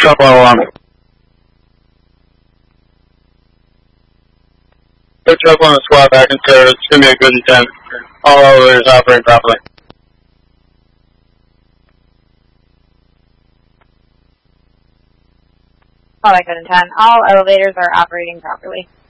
Truck level 1. Put truck 1 and squad back in service. It's going to be a good intent. All elevators operating properly. All right, good intent. All elevators are operating properly.